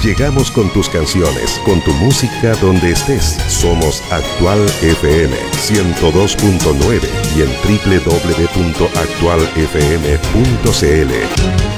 Llegamos con tus canciones, con tu música donde estés. Somos Actual FM 102.9 y en www.actualfm.cl.